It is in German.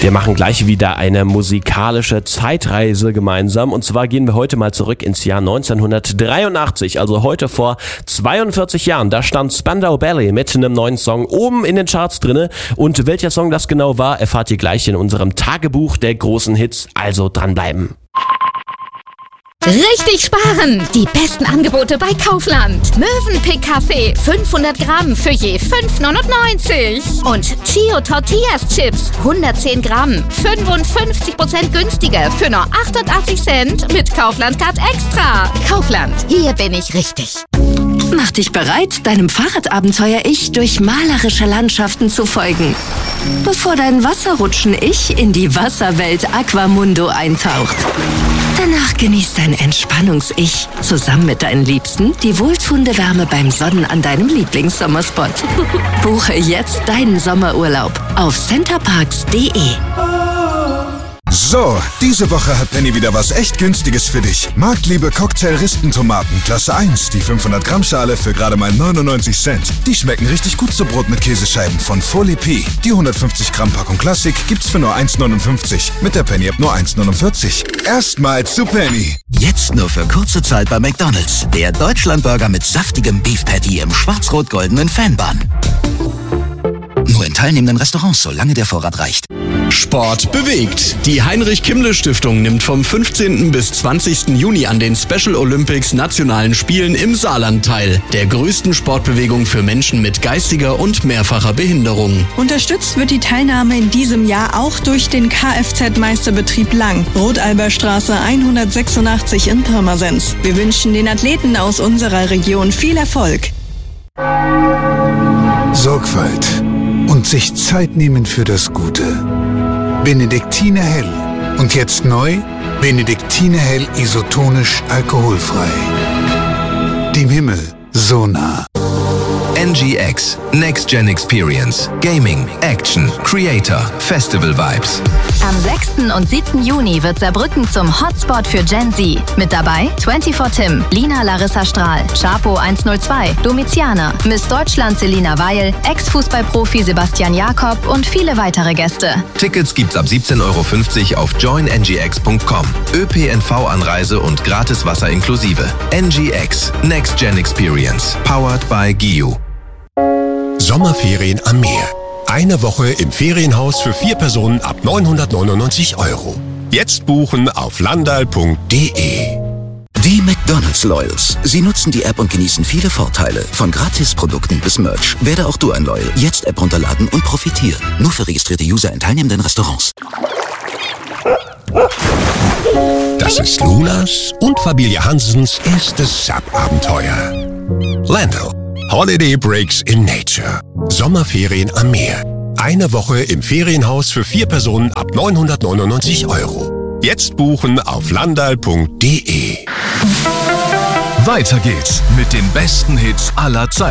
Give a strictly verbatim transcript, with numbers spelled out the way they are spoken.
Wir machen gleich wieder eine musikalische Zeitreise gemeinsam. Und zwar gehen wir heute mal zurück ins Jahr neunzehnhundertdreiundachtzig, also heute vor zweiundvierzig Jahren. Da stand Spandau Ballet mit einem neuen Song oben in den Charts drinne. Und welcher Song das genau war, erfahrt ihr gleich in unserem Tagebuch der großen Hits. Also dranbleiben. Richtig sparen! Die besten Angebote bei Kaufland. Mövenpick Kaffee fünfhundert Gramm für je fünf neunundneunzig. Und Chio Tortillas Chips hundertzehn Gramm, fünfundfünfzig Prozent günstiger für nur achtundachtzig Cent mit Kaufland Card Extra. Kaufland, hier bin ich richtig. Mach dich bereit, deinem Fahrradabenteuer-Ich durch malerische Landschaften zu folgen, bevor dein Wasserrutschen-Ich in die Wasserwelt Aquamundo eintaucht. Danach genießt dein Entspannungs-Ich zusammen mit deinen Liebsten die wohltuende Wärme beim Sonnen an deinem Lieblingssommerspot. Buche jetzt deinen Sommerurlaub auf centerparks punkt de. So, diese Woche hat Penny wieder was echt Günstiges für dich. Marktliebe Cocktail-Rispentomaten, Klasse eins, die fünfhundert Gramm Schale für gerade mal neunundneunzig Cent. Die schmecken richtig gut zu Brot mit Käsescheiben von Folipi. Die hundertfünfzig Gramm Packung Klassik gibt's für nur eins neunundfünfzig. Mit der Penny-App nur eins neunundvierzig. Erstmals zu Penny. Jetzt nur für kurze Zeit bei McDonald's. Der Deutschlandburger mit saftigem Beef Patty im schwarz-rot-goldenen Fanbun. Nur in teilnehmenden Restaurants, solange der Vorrat reicht. Sport bewegt. Die Heinrich-Kimmle-Stiftung nimmt vom fünfzehnten bis zwanzigsten Juni an den Special Olympics Nationalen Spielen im Saarland teil. Der größten Sportbewegung für Menschen mit geistiger und mehrfacher Behinderung. Unterstützt wird die Teilnahme in diesem Jahr auch durch den Kfz-Meisterbetrieb Lang, Rodalberstraße hundertsechsundachtzig in Pirmasens. Wir wünschen den Athleten aus unserer Region viel Erfolg. Sorgfalt und sich Zeit nehmen für das Gute. Benediktiner Hell. Und jetzt neu, Benediktiner Hell isotonisch alkoholfrei. Dem Himmel so nah. N G X, Next Gen Experience, Gaming, Action, Creator, Festival Vibes. Am sechsten und siebten Juni wird Saarbrücken zum Hotspot für Gen Z. Mit dabei vierundzwanzig Tim, Lina Larissa Strahl, Chapo hundertzwei, Domiziana, Miss Deutschland Selina Weil, Ex-Fußballprofi Sebastian Jakob und viele weitere Gäste. Tickets gibt's ab siebzehn Euro fünfzig auf join n g x punkt com. ÖPNV-Anreise und gratis Wasser inklusive. N G X, Next Gen Experience, powered by G I U. Sommerferien am Meer. Eine Woche im Ferienhaus für vier Personen ab neunhundertneunundneunzig Euro. Jetzt buchen auf landal punkt de. Die McDonald's Loyals. Sie nutzen die App und genießen viele Vorteile. Von Gratisprodukten bis Merch. Werde auch du ein Loyal. Jetzt App runterladen und profitieren. Nur für registrierte User in teilnehmenden Restaurants. Das ist Lunas und Familie Hansens erstes Sub-Abenteuer. Landal. Holiday Breaks in Nature. Sommerferien am Meer. Eine Woche im Ferienhaus für vier Personen ab neunhundertneunundneunzig Euro. Jetzt buchen auf landal punkt de. Weiter geht's mit den besten Hits aller Zeiten.